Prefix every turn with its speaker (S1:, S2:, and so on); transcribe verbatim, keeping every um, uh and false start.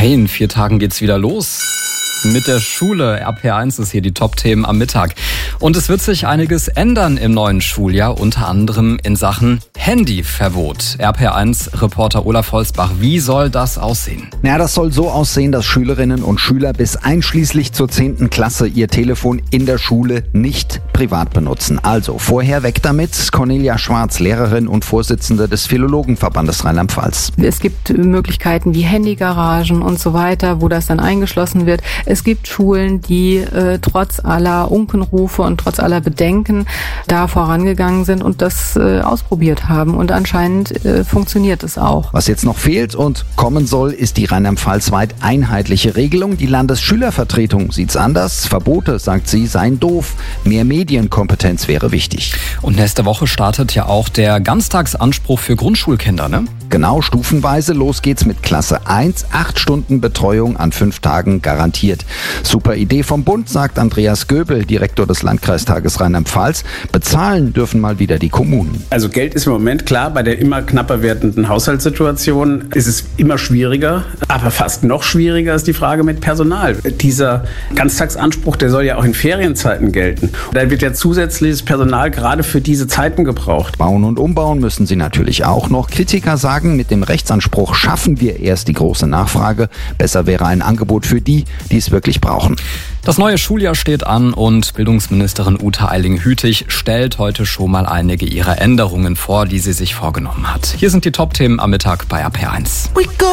S1: Hey, in vier Tagen geht's wieder los. Mit der Schule. R P eins ist hier die Top-Themen am Mittag. Und es wird sich einiges ändern im neuen Schuljahr, unter anderem in Sachen Handyverbot. R P eins-Reporter Olaf Holzbach, wie soll das aussehen?
S2: Ja, das soll so aussehen, dass Schülerinnen und Schüler bis einschließlich zur zehnten Klasse ihr Telefon in der Schule nicht privat benutzen. Also vorher weg damit. Cornelia Schwarz, Lehrerin und Vorsitzende des Philologenverbandes Rheinland-Pfalz.
S3: Es gibt Möglichkeiten wie Handygaragen und so weiter, wo das dann eingeschlossen wird. Es gibt Schulen, die äh, trotz aller Unkenrufe und trotz aller Bedenken da vorangegangen sind und das äh, ausprobiert haben. Und anscheinend äh, funktioniert es auch.
S2: Was jetzt noch fehlt und kommen soll, ist die Rheinland-Pfalz-weit einheitliche Regelung. Die Landesschülervertretung sieht's anders. Verbote, sagt sie, seien doof. Mehr Medienkompetenz wäre wichtig.
S1: Und nächste Woche startet ja auch der Ganztagsanspruch für Grundschulkinder, ne?
S2: Genau, stufenweise. Los geht's mit Klasse eins. Acht Stunden Betreuung an fünf Tagen garantiert. Super Idee vom Bund, sagt Andreas Göbel, Direktor des Landkreistages Rheinland-Pfalz. Bezahlen dürfen mal wieder die Kommunen.
S4: Also Geld ist im Moment klar, bei der immer knapper werdenden Haushaltssituation ist es immer schwieriger. Aber fast noch schwieriger ist die Frage mit Personal. Dieser Ganztagsanspruch, der soll ja auch in Ferienzeiten gelten. Da wird ja zusätzliches Personal gerade für diese Zeiten gebraucht.
S2: Bauen und umbauen müssen sie natürlich auch noch. Kritiker sagen, mit dem Rechtsanspruch schaffen wir erst die große Nachfrage. Besser wäre ein Angebot für die, die es wirklich brauchen.
S1: Das neue Schuljahr steht an und Bildungsministerin Uta Eiling-Hütig stellt heute schon mal einige ihrer Änderungen vor, die sie sich vorgenommen hat. Hier sind die Top-Themen am Mittag bei R P eins.